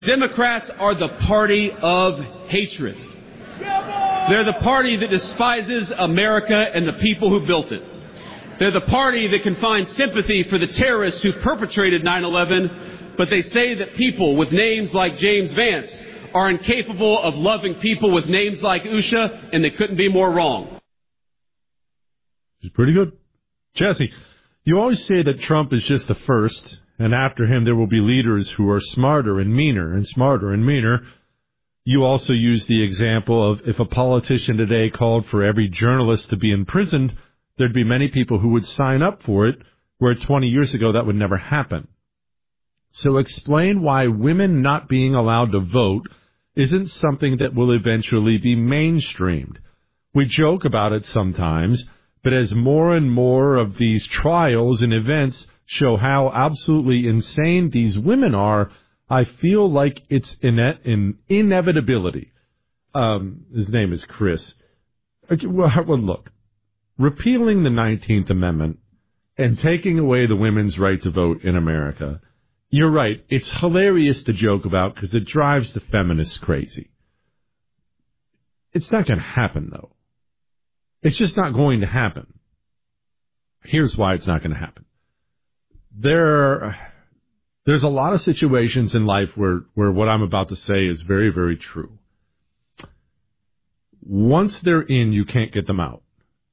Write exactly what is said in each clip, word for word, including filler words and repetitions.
Democrats are the party of hatred. They're the party that despises America and the people who built it. They're the party that can find sympathy for the terrorists who perpetrated nine eleven, but they say that people with names like James Vance are incapable of loving people with names like Usha, and they couldn't be more wrong. He's pretty good. Jesse, you always say that Trump is just the first, and after him there will be leaders who are smarter and meaner and smarter and meaner. You also use the example of if a politician today called for every journalist to be imprisoned, there'd be many people who would sign up for it, where twenty years ago that would never happen. So explain why women not being allowed to vote isn't something that will eventually be mainstreamed. We joke about it sometimes, but as more and more of these trials and events show how absolutely insane these women are, I feel like it's an inevitability. Um, his name is Chris. Well, look, repealing the nineteenth Amendment and taking away the women's right to vote in America, you're right, it's hilarious to joke about because it drives the feminists crazy. It's not going to happen, though. It's just not going to happen. Here's why it's not going to happen. There, there's a lot of situations in life where, where what I'm about to say is very, very true. Once they're in, you can't get them out.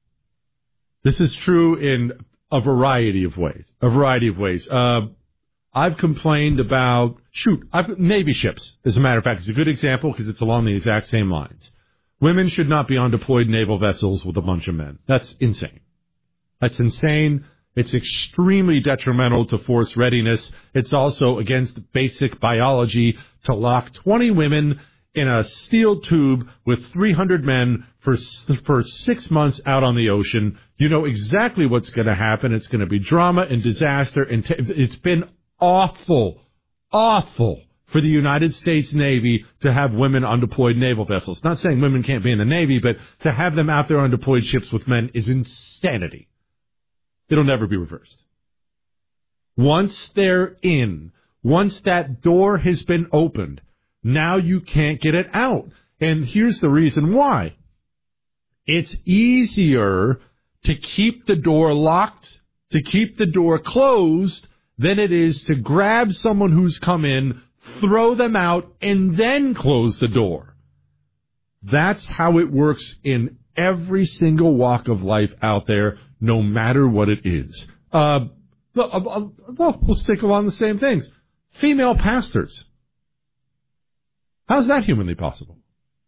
This is true in a variety of ways. A variety of ways. Uh, I've complained about, shoot, I've, Navy ships, as a matter of fact. It's a good example because it's along the exact same lines. Women should not be on deployed naval vessels with a bunch of men. That's insane. That's insane. It's extremely detrimental to force readiness. It's also against basic biology to lock twenty women in a steel tube with three hundred men for for six months out on the ocean. You know exactly what's going to happen. It's going to be drama and disaster. And t- it's been awful, awful for the United States Navy to have women on deployed naval vessels. Not saying women can't be in the Navy, but to have them out there on deployed ships with men is insanity. It'll never be reversed. Once they're in, once that door has been opened, now you can't get it out. And here's the reason why. It's easier to keep the door locked, to keep the door closed, than it is to grab someone who's come in, throw them out, and then close the door. That's how it works in every single walk of life out there, no matter what it is. Uh, well, we'll stick along the same things. Female pastors. How's that humanly possible?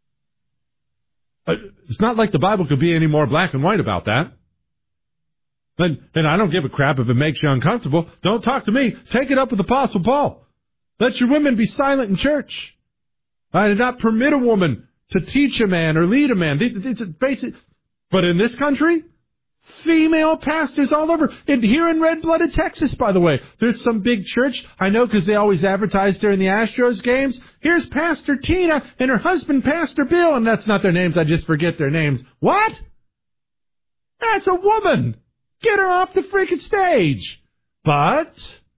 Uh, it's not like the Bible could be any more black and white about that. And, and I don't give a crap if it makes you uncomfortable. Don't talk to me. Take it up with Apostle Paul. Let your women be silent in church. I did not permit a woman to teach a man or lead a man. It's basic. But in this country, female pastors all over. And here in red-blooded Texas, by the way, there's some big church. I know because they always advertise during the Astros games. Here's Pastor Tina and her husband, Pastor Bill. And that's not their names. I just forget their names. What? That's a woman. Get her off the freaking stage. But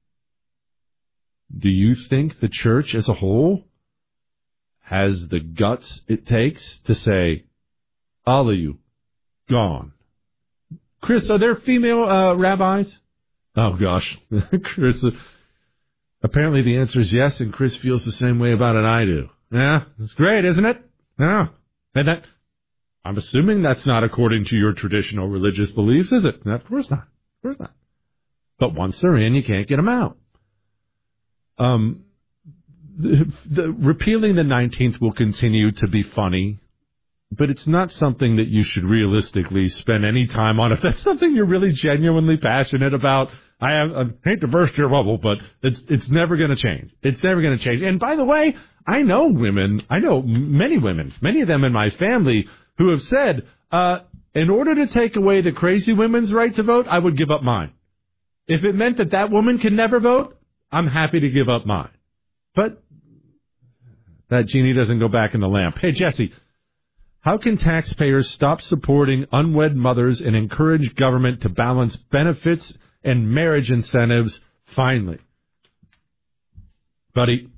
do you think the church as a whole has the guts it takes to say, all of you, gone? Chris, are there female uh, rabbis? Oh, gosh. Chris, uh, apparently the answer is yes, and Chris feels the same way about it I do. Yeah, it's great, isn't it? Yeah. And that, I'm assuming that's not according to your traditional religious beliefs, is it? No, of course not. Of course not. But once they're in, you can't get them out. Um, the, the, repealing the nineteenth will continue to be funny, but it's not something that you should realistically spend any time on. If that's something you're really genuinely passionate about, I, have, I hate to burst your bubble, but it's it's never going to change. It's never going to change. And by the way, I know women, I know many women, many of them in my family who have said, uh, in order to take away the crazy women's right to vote, I would give up mine. If it meant that that woman can never vote, I'm happy to give up mine. But that genie doesn't go back in the lamp. Hey, Jesse, how can taxpayers stop supporting unwed mothers and encourage government to balance benefits and marriage incentives finally? Buddy,